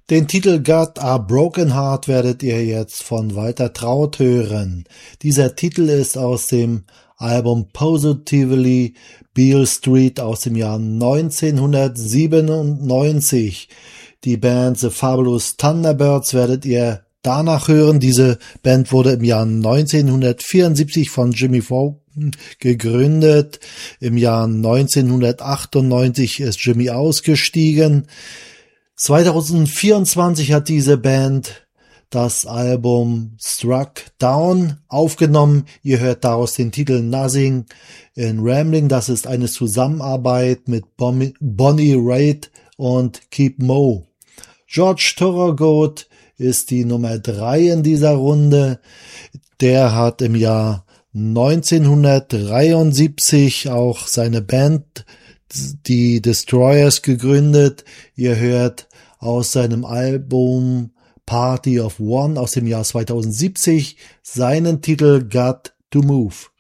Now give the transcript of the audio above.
Den Titel Got a Broken Heart werdet ihr jetzt von Walter Traut hören. Dieser Titel ist aus dem Album Positively Beale Street aus dem Jahr 1997. Die Band The Fabulous Thunderbirds werdet ihr danach hören. Diese Band wurde im Jahr 1974 von Jimmy Vaughan gegründet. Im Jahr 1998 ist Jimmy ausgestiegen. 2024 hat diese Band das Album Struck Down aufgenommen. Ihr hört daraus den Titel Nothing in Rambling. Das ist eine Zusammenarbeit mit Bonnie Raitt und Keith Moe. George Thorogood ist die Nummer 3 in dieser Runde. Der hat im Jahr 1973 auch seine Band, die Destroyers, gegründet. Ihr hört aus seinem Album Party of One aus dem Jahr 2070 seinen Titel Got to Move.